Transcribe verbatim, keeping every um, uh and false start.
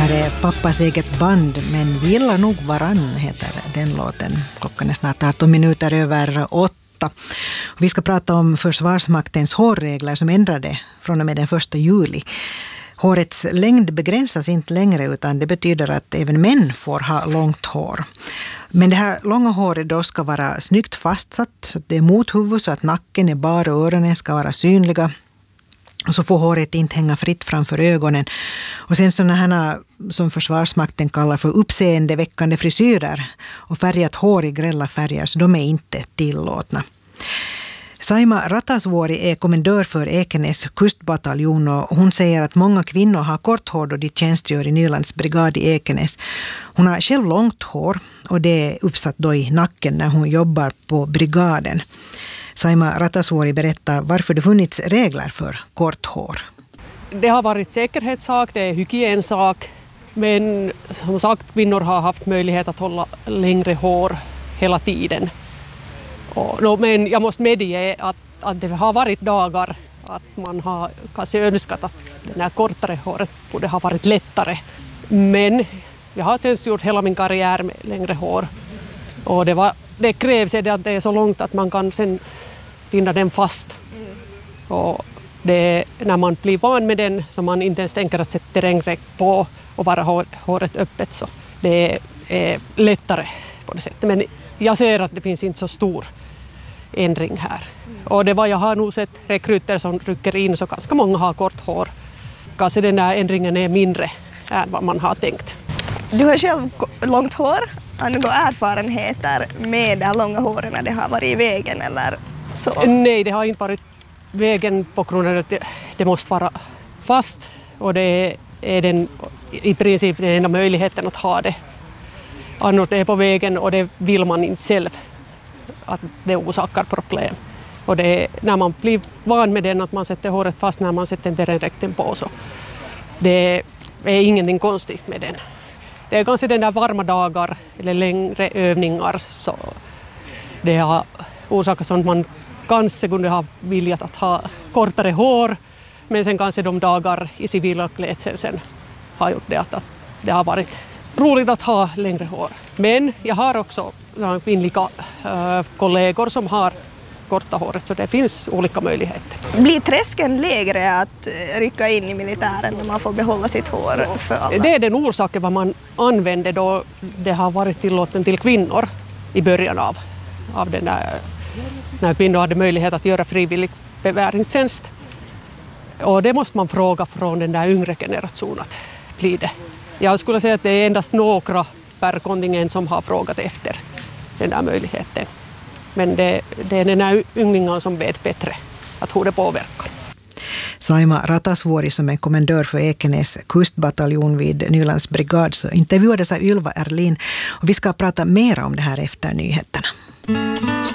här är pappas eget band, men vi gillar nog varann, heter den låten. Klockan är snart arton minuter över åtta. Vi ska prata om Försvarsmaktens hårregler som ändrade från och med den första juli. Hårets längd begränsas inte längre, utan det betyder att även män får ha långt hår. Men det här långa håret då ska vara snyggt fastsatt. Så det är mot huvud så att nacken är bar och öronen ska vara synliga. Och så får håret inte hänga fritt framför ögonen. Och sen sådana här som Försvarsmakten kallar för uppseendeväckande frisyrer och färgat hår i grälla färger, så de är inte tillåtna. Saima Ratasvuori är kommendör för Ekenäs kustbataljon och hon säger att många kvinnor har kort hår då de tjänstgör i Nylands brigad i Ekenäs. Hon har själv långt hår och det är uppsatt då i nacken när hon jobbar på brigaden. Saima Ratasvuori berättar varför det funnits regler för kort hår. Det har varit säkerhetssak, det är hygiensak, men som sagt kvinnor har haft möjlighet att hålla längre hår hela tiden. Och, no, men jag måste medge att, att det har varit dagar att man har kanske önskat att det här kortare håret borde ha varit lättare. Men jag har sen gjort hela min karriär med längre hår. Och det, var, det krävs det att det är så långt att man kan sen binda den fast. Mm. Och det, när man blir van med den så man inte ens tänker att sätta terrängräck på och vara hår, håret öppet, så det är lättare på det sättet. Men jag ser att det finns inte så stor ändring här. Mm. Och det var jag har nog sett rekryter som rycker in så ganska många har kort hår. Kanske den där ändringen är mindre än vad man har tänkt. Du har själv långt hår. Har du några erfarenheter med det långa håret när det har varit i vägen eller så? Nej, det har inte varit vägen på grund av att det, det måste vara fast. Och det är den, i princip den enda möjligheten att ha det. Annars det är på vägen och det vill man inte själv. Att det orsakar problem. Och det är, när man blir van med den att man sätter håret fast när man sätter terrängdräkten på, så det är ingenting konstigt med den. Det är kanske den där varma dagar eller längre övningar så det har orsakat sånt man kanske kunde ha viljat att ha kortare hår, men sen kanske de dagar i civila klädselsen har gjort det att, att det har varit roligt att ha längre hår. Men jag har också kvinnliga äh, kollegor som har korta håret, så det finns olika möjligheter. Blir tröskeln lägre att rycka in i militären när man får behålla sitt hår för alla? Det är den orsaken vad man använder då det har varit tillåten till kvinnor i början av, av den där, när kvinnor hade möjlighet att göra frivillig beväringstjänst. Och det måste man fråga från den där yngre generationen att blir det. Jag skulle säga att det är endast några per kontingent som har frågat efter den där möjligheten. Men det, det är den här ynglingarna som vet bättre att hur det påverkar. Saima Ratasvuori som är kommendör för Ekenäs kustbataljon vid Nylands brigad så intervjuades av Ylva Erlin. Och vi ska prata mer om det här efter nyheterna.